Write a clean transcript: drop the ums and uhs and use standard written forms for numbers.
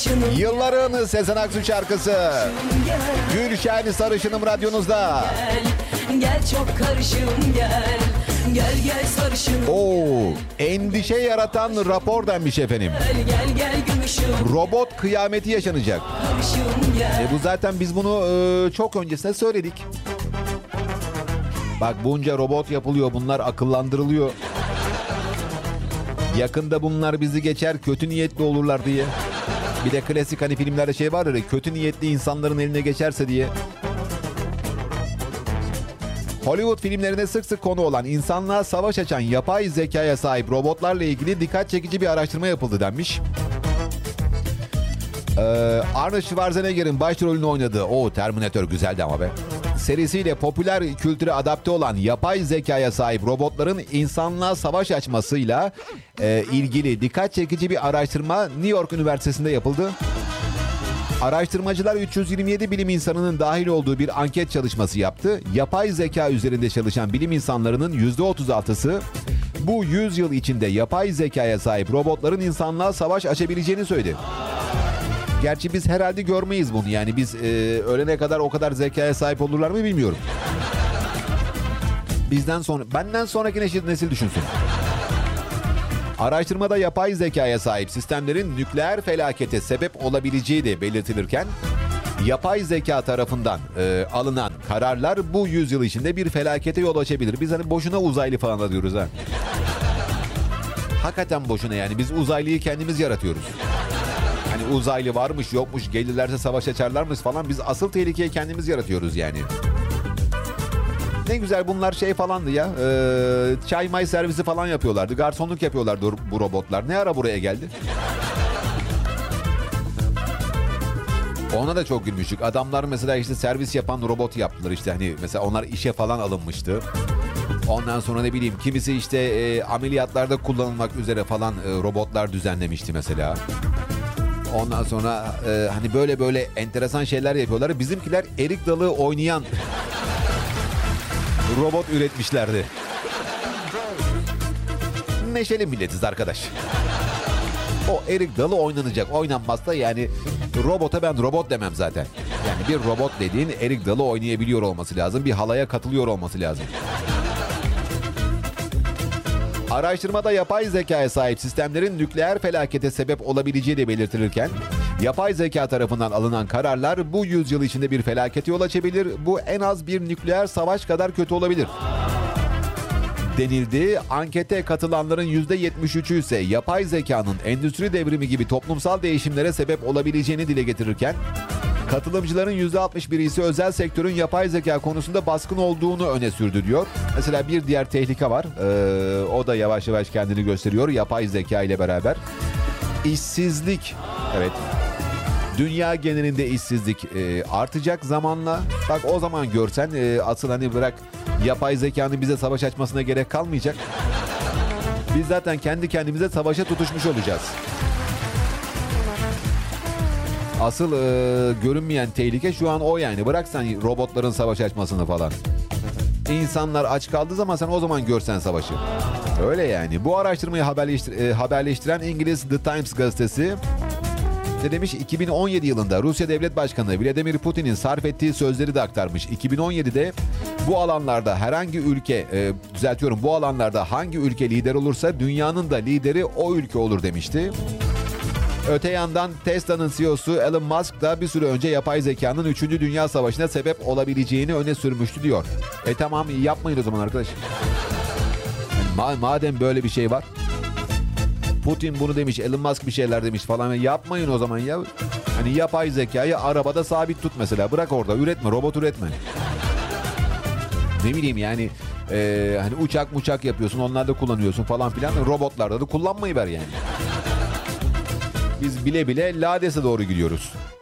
Yılların Sezen Aksu şarkısı. Gülşen Sarışınım radyonuzda. Gel çok karışım gel. Gel sarışın. Oo, endişe yaratan rapor denmiş efendim. Gel gümüşüm. Robot kıyameti yaşanacak. Gel. Bu zaten biz bunu çok öncesinde söyledik. Bak bunca robot yapılıyor, bunlar akıllandırılıyor. Yakında bunlar bizi geçer, kötü niyetli olurlar diye. Bir de klasik hani filmlerde şey var ya, kötü niyetli insanların eline geçerse diye. Hollywood filmlerine sık sık konu olan, insanlığa savaş açan yapay zekaya sahip robotlarla ilgili dikkat çekici bir araştırma yapıldı denmiş. Arnold Schwarzenegger'in başrolünü oynadığı Terminator güzeldi ama be. Serisiyle popüler kültüre adapte olan yapay zekaya sahip robotların insanlığa savaş açmasıyla ilgili dikkat çekici bir araştırma New York Üniversitesi'nde yapıldı. Araştırmacılar 327 bilim insanının dahil olduğu bir anket çalışması yaptı. Yapay zeka üzerinde çalışan bilim insanlarının %36'sı bu 100 yıl içinde yapay zekaya sahip robotların insanlığa savaş açabileceğini söyledi. Gerçi biz herhalde görmeyiz bunu. Yani biz ölene kadar o kadar zekaya sahip olurlar mı bilmiyorum. Benden sonraki nesil düşünsün. Araştırmada yapay zekaya sahip sistemlerin nükleer felakete sebep olabileceği de belirtilirken, yapay zeka tarafından alınan kararlar bu yüzyıl içinde bir felakete yol açabilir. Biz hani boşuna uzaylı falan da diyoruz ha. Hakikaten boşuna yani. Biz uzaylıyı kendimiz yaratıyoruz. Hani uzaylı varmış yokmuş, gelirlerse savaş açarlarmış falan. Biz asıl tehlikeyi kendimiz yaratıyoruz yani. Ne güzel bunlar şey falandı ya. Çay may servisi falan yapıyorlardı. Garsonluk yapıyorlardı bu robotlar. Ne ara buraya geldi? Ona da çok gülmüştük. Adamlar mesela işte servis yapan robot yaptılar işte. Hani mesela onlar işe falan alınmıştı. Ondan sonra ne bileyim kimisi işte ameliyatlarda kullanılmak üzere falan robotlar düzenlemişti mesela. Ondan sonra hani böyle enteresan şeyler yapıyorlar. Bizimkiler erik dalı oynayan robot üretmişlerdi. Neşeli milletiz arkadaş. O erik dalı oynanacak. Oynanmazsa yani robota ben robot demem zaten. Yani bir robot dediğin erik dalı oynayabiliyor olması lazım. Bir halaya katılıyor olması lazım. Araştırmada yapay zekaya sahip sistemlerin nükleer felakete sebep olabileceği de belirtilirken, yapay zeka tarafından alınan kararlar bu yüzyıl içinde bir felakete yol açabilir. Bu en az bir nükleer savaş kadar kötü olabilir denildi. Ankete katılanların %73'ü ise yapay zekanın endüstri devrimi gibi toplumsal değişimlere sebep olabileceğini dile getirirken, katılımcıların %61'i ise özel sektörün yapay zeka konusunda baskın olduğunu öne sürdü diyor. Mesela bir diğer tehlike var. O da yavaş yavaş kendini gösteriyor yapay zeka ile beraber. İşsizlik. Evet. Dünya genelinde işsizlik artacak zamanla. Bak o zaman görsen asıl hani bırak yapay zekanın bize savaş açmasına gerek kalmayacak. Biz zaten kendi kendimize savaşa tutuşmuş olacağız. Asıl görünmeyen tehlike şu an o yani. Bırak sen robotların savaş açmasını falan. İnsanlar aç kaldığı zaman sen o zaman görsen savaşı. Öyle yani. Bu araştırmayı haberleştiren İngiliz The Times gazetesi ne demiş? 2017 yılında Rusya Devlet Başkanı Vladimir Putin'in sarf ettiği sözleri de aktarmış. 2017'de bu alanlarda bu alanlarda hangi ülke lider olursa dünyanın da lideri o ülke olur demişti. Öte yandan Tesla'nın CEO'su Elon Musk da bir süre önce yapay zekanın 3. Dünya Savaşı'na sebep olabileceğini öne sürmüştü diyor. Tamam yapmayın o zaman arkadaş. Yani madem böyle bir şey var. Putin bunu demiş, Elon Musk bir şeyler demiş falan. Yapmayın o zaman ya. Hani yapay zekayı arabada sabit tut mesela. Bırak orada üretme, robot üretme. Ne bileyim yani hani uçak yapıyorsun, onlarda kullanıyorsun falan filan. Robotlarda da kullanmayı ver yani. Biz bile bile Lades'e doğru gidiyoruz.